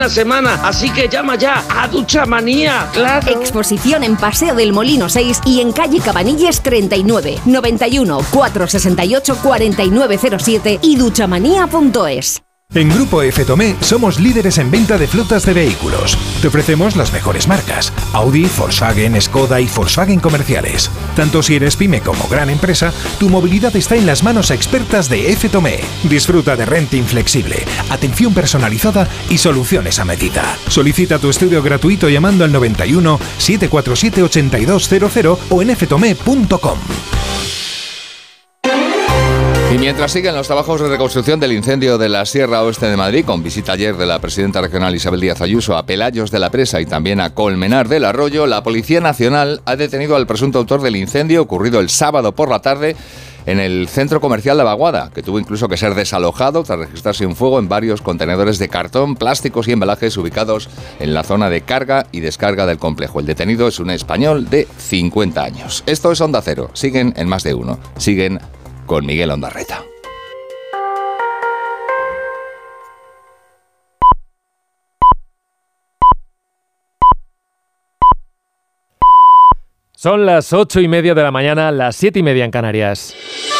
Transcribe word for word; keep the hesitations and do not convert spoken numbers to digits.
semana, así que llama ya a Duchamanía, claro. Exposición en Paseo del Molino seis y en calle Cabanilles treinta y nueve, noventa y uno, cuatrocientos sesenta y ocho, cuarenta y nueve cero siete y duchamanía punto es. En Grupo F Tomé somos líderes en venta de flotas de vehículos. Te ofrecemos las mejores marcas: Audi, Volkswagen, Skoda y Volkswagen comerciales. Tanto si eres pyme como gran empresa, tu movilidad está en las manos expertas de F Tomé. Disfruta de renting flexible, atención personalizada y soluciones a medida. Solicita tu estudio gratuito llamando al noventa y uno, setecientos cuarenta y siete, ochenta y dos cero cero o en f tomé punto com. Y mientras siguen los trabajos de reconstrucción del incendio de la Sierra Oeste de Madrid, con visita ayer de la presidenta regional Isabel Díaz Ayuso a Pelayos de la Presa y también a Colmenar del Arroyo, la Policía Nacional ha detenido al presunto autor del incendio ocurrido el sábado por la tarde en el centro comercial de Vaguada, que tuvo incluso que ser desalojado tras registrarse un fuego en varios contenedores de cartón, plásticos y embalajes ubicados en la zona de carga y descarga del complejo. El detenido es un español de cincuenta años. Esto es Onda Cero. Siguen en Más de Uno. Siguen con Miguel Ondarreta. Son las ocho y media de la mañana, las siete y media en Canarias.